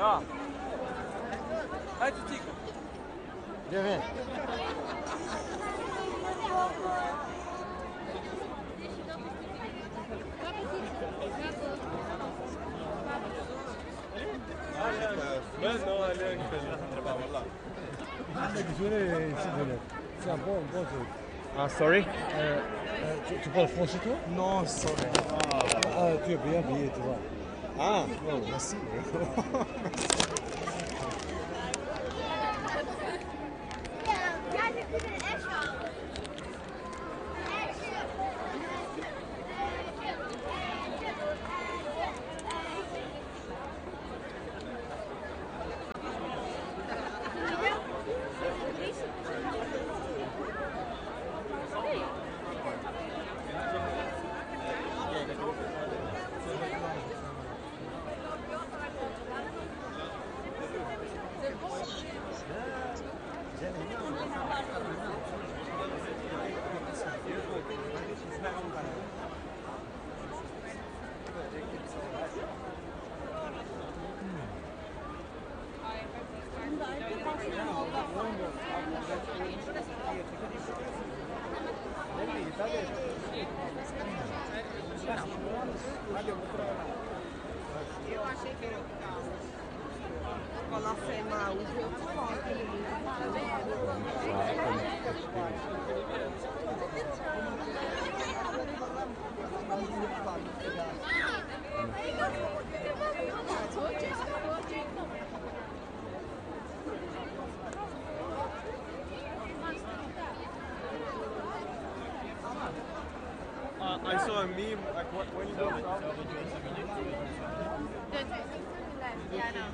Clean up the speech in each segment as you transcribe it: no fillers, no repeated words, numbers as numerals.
Da. Hai, Titico. Vieni. Non, allez, voilà. C'est un bon truc. Ah, sorry? Tu parles français toi? Non, sorry. Ah, tu es bien habillé, tu vois. Ah, oh, merci. Eu achei que coloquei mal os outros I saw a meme, like, when you go Yeah, no.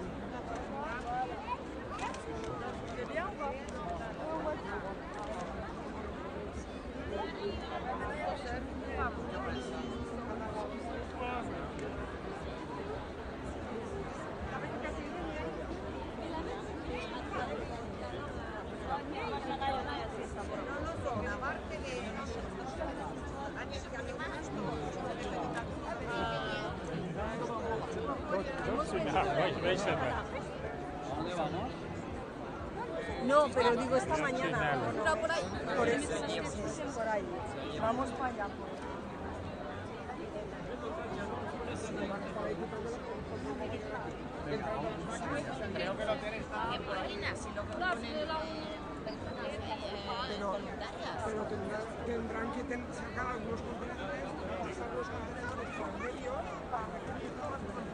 No, pero digo esta mañana. Por ahí. Por eso, por ahí. Vamos para allá. Creo que lo tienes en Polina, si lo proponen Pero tendrán que sacar algunos componentes, pasar los contenedores por medio para meter todas las cosas.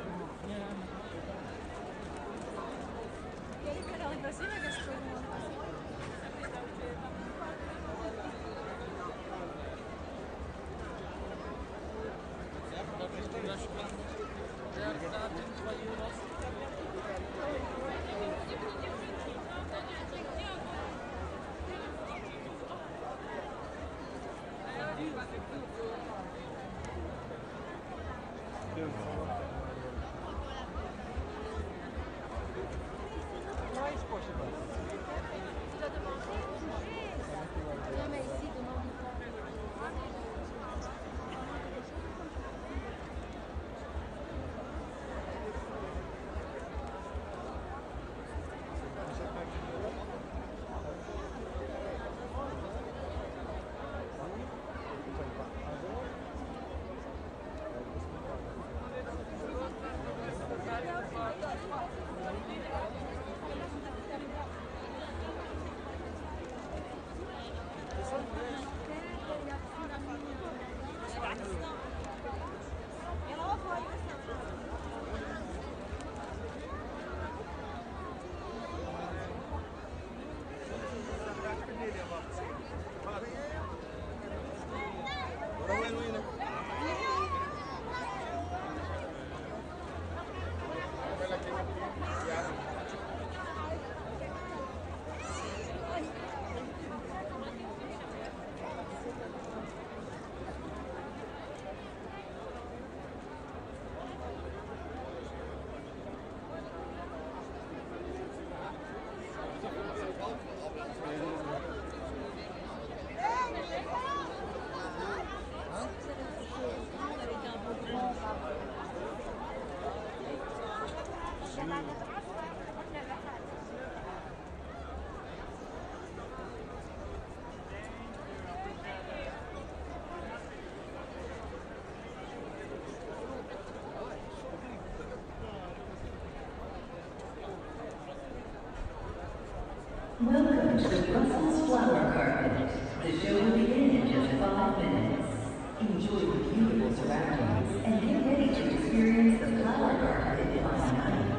Welcome to the Brussels Flower Carpet. The show will begin in just 5 minutes. Enjoy the beautiful surroundings and get ready to experience the flower carpet on night.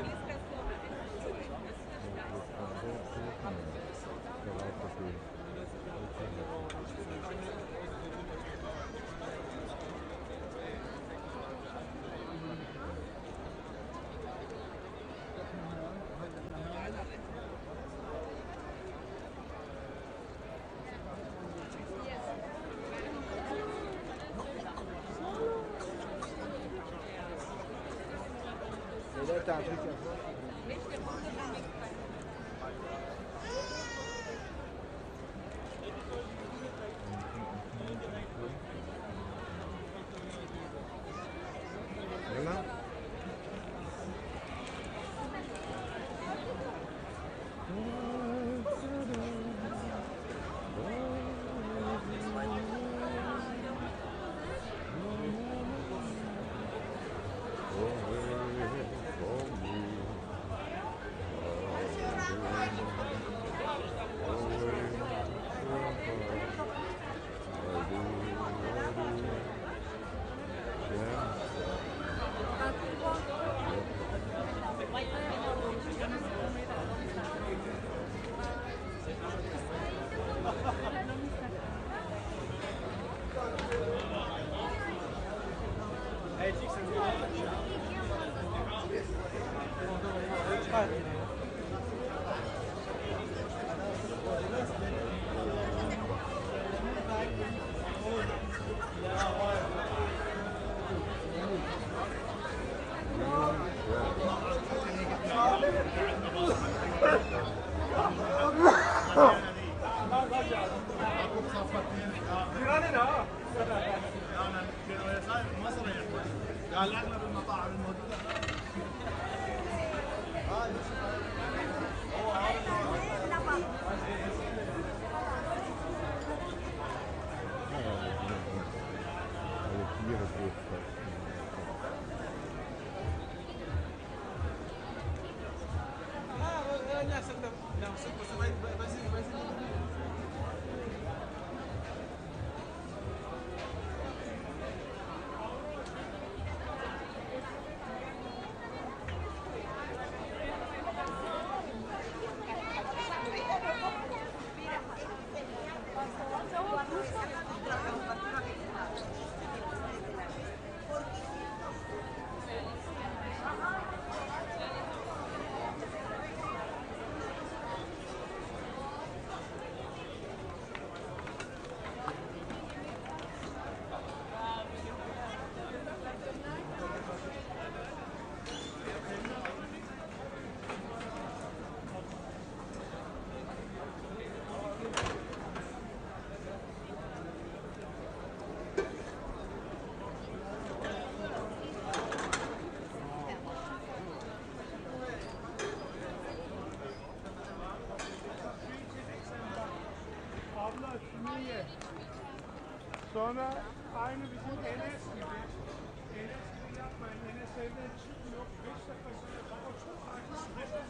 Sonra aynı bizim Enes gibi. Enes gibi yapmayın. Enes evden çıkmıyor. 5 dakika sonra baba çok acı.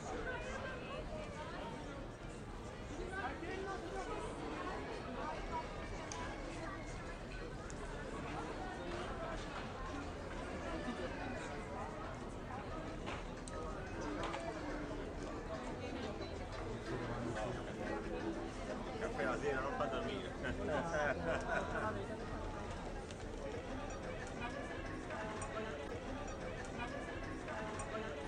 Caffè a sera, non fa dormire.